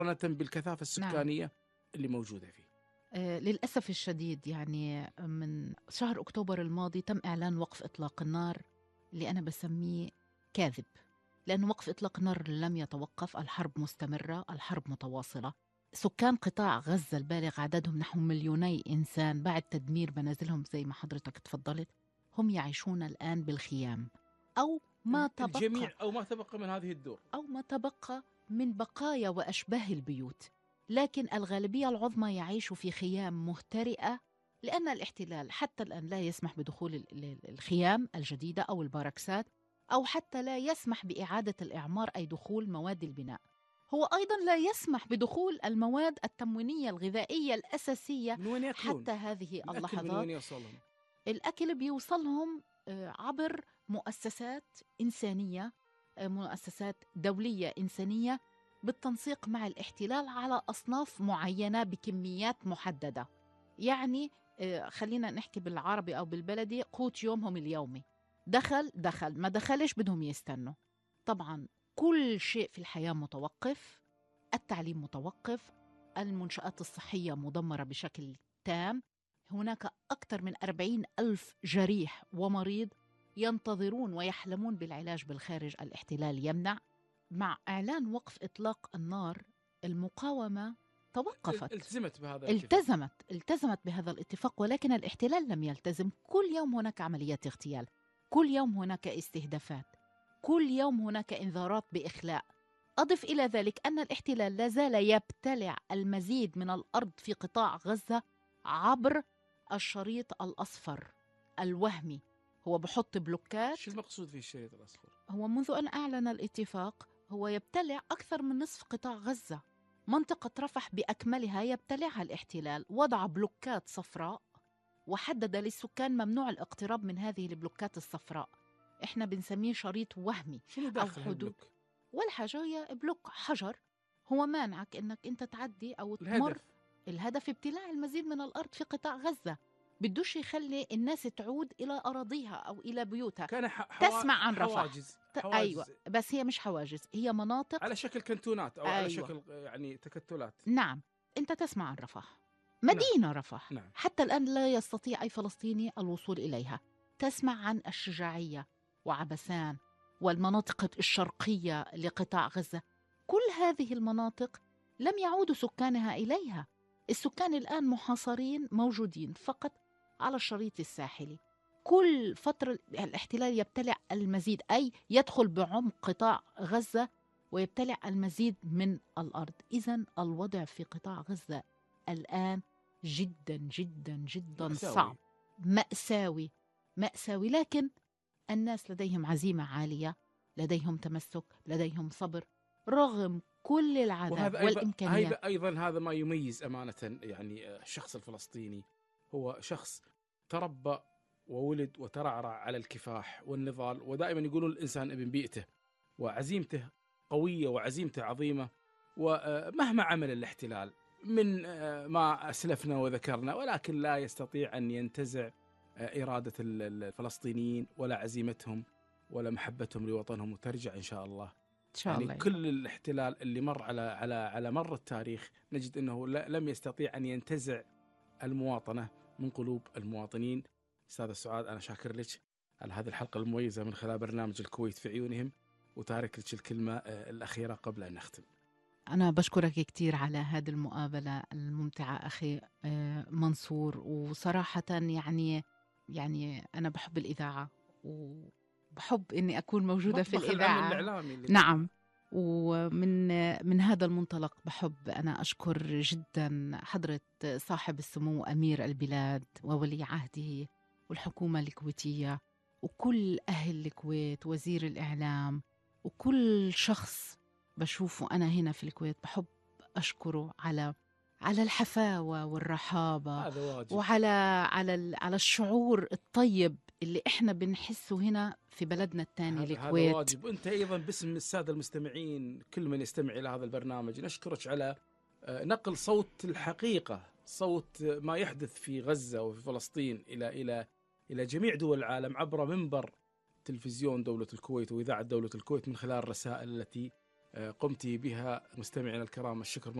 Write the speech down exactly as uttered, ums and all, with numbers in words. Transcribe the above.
مقارنة بالكثافة نعم. السكانية اللي موجودة فيه. آه، للأسف الشديد يعني من شهر أكتوبر الماضي تم إعلان وقف إطلاق النار اللي أنا بسميه كاذب، لأنه وقف إطلاق النار لم يتوقف، الحرب مستمرة، الحرب متواصلة. سكان قطاع غزة البالغ عددهم نحو مليوني إنسان بعد تدمير منازلهم زي ما حضرتك تفضلت، هم يعيشون الآن بالخيام أو ما تبقى الجميع أو ما تبقى من هذه الدور أو ما تبقى من بقايا وأشباه البيوت، لكن الغالبية العظمى يعيش في خيام مهترئة، لأن الاحتلال حتى الآن لا يسمح بدخول ال- ال- الخيام الجديدة أو الباركسات، أو حتى لا يسمح بإعادة الإعمار أي دخول مواد البناء. هو أيضا لا يسمح بدخول المواد التموينية الغذائية الأساسية. من وين يأكلون؟ حتى هذه الأكل من اللحظات وين يوصلهم؟ الأكل بيوصلهم آه، عبر مؤسسات إنسانية، آه، مؤسسات دولية إنسانية بالتنسيق مع الاحتلال على أصناف معينة بكميات محددة. يعني آه، خلينا نحكي بالعربي أو بالبلدي، قوت يومهم اليومي، دخل دخل ما دخلش بدهم يستنوا. طبعا كل شيء في الحياة متوقف، التعليم متوقف، المنشآت الصحية مدمرة بشكل تام، هناك أكثر من أربعين ألف جريح ومريض ينتظرون ويحلمون بالعلاج بالخارج، الاحتلال يمنع. مع إعلان وقف إطلاق النار المقاومة توقفت، التزمت بهذا الاتفاق. التزمت التزمت بهذا الاتفاق، ولكن الاحتلال لم يلتزم. كل يوم هناك عمليات اغتيال، كل يوم هناك استهدافات، كل يوم هناك إنذارات بإخلاء. أضف إلى ذلك أن الاحتلال لا زال يبتلع المزيد من الأرض في قطاع غزة عبر الشريط الأصفر الوهمي. هو بحط بلوكات. شو المقصود في الشريط الأصفر؟ هو منذ أن أعلن الاتفاق هو يبتلع أكثر من نصف قطاع غزة. منطقة رفح بأكملها يبتلعها الاحتلال، وضع بلوكات صفراء وحدد للسكان ممنوع الاقتراب من هذه البلوكات الصفراء. إحنا بنسميه شريط وهمي شنو أو داخل حدود. هالبلوك؟ والحاجة هي بلوك حجر، هو مانعك إنك أنت تعدي أو تمر. الهدف الهدف ابتلاع المزيد من الأرض في قطاع غزة، بدوش يخلي الناس تعود إلى أراضيها أو إلى بيوتها. كان ح- حوا... تسمع عن رفح؟ حواجز ت... أيوة، حواجز بس هي مش حواجز، هي مناطق. على شكل كنتونات أو على أيوة، شكل يعني تكتلات. نعم. أنت تسمع عن رفح، نعم مدينة رفح نعم. حتى الآن لا يستطيع أي فلسطيني الوصول إليها. تسمع عن الشجاعية وعبسان والمناطق الشرقية لقطاع غزة. كل هذه المناطق لم يعود سكانها إليها. السكان الآن محاصرين موجودين فقط على الشريط الساحلي. كل فترة الاحتلال يبتلع المزيد، أي يدخل بعمق قطاع غزة ويبتلع المزيد من الأرض. إذن الوضع في قطاع غزة الآن جدا جدا جدا مأساوي. صعب، مأساوي مأساوي. لكن الناس لديهم عزيمة عالية، لديهم تمسك، لديهم صبر رغم كل العذاب وهذا أيضا والإمكانيات. أيضا أيضا هذا ما يميز أمانة يعني الشخص الفلسطيني. هو شخص تربى وولد وترعرع على الكفاح والنضال، ودائما يقولون الإنسان ابن بيئته، وعزيمته قوية وعزيمته عظيمة. ومهما عمل الاحتلال من ما أسلفنا وذكرنا، ولكن لا يستطيع أن ينتزع إرادة الفلسطينيين ولا عزيمتهم ولا محبتهم لوطنهم، وترجع إن شاء الله. إن شاء يعني الله. كل الاحتلال اللي مر على على على مر التاريخ نجد أنه لم يستطيع أن ينتزع المواطنة من قلوب المواطنين. أستاذ السعاد، أنا شاكر لك على هذه الحلقة المميزة من خلال برنامج الكويت في عيونهم، وتارك لك الكلمة الأخيرة قبل أن نختم. أنا بشكرك كتير على هذه المقابلة الممتعة أخي منصور. وصراحة يعني يعني أنا بحب الإذاعة وبحب إني أكون موجودة في الإذاعة. نعم. ومن من هذا المنطلق بحب أنا أشكر جدا حضرة صاحب السمو أمير البلاد وولي عهده والحكومة الكويتية وكل أهل الكويت، وزير الإعلام، وكل شخص بشوفه أنا هنا في الكويت بحب أشكره على على الحفاوة والرحابة، وعلى على على الشعور الطيب اللي إحنا بنحسه هنا في بلدنا الثاني الكويت. هذا واجب. وأنت أيضا باسم السادة المستمعين كل من يستمع إلى هذا البرنامج نشكرك على نقل صوت الحقيقة، صوت ما يحدث في غزة وفي فلسطين إلى إلى إلى جميع دول العالم عبر منبر تلفزيون دولة الكويت وإذاعة دولة الكويت، من خلال الرسائل التي قمت بها. مستمعينا الكرام، الشكر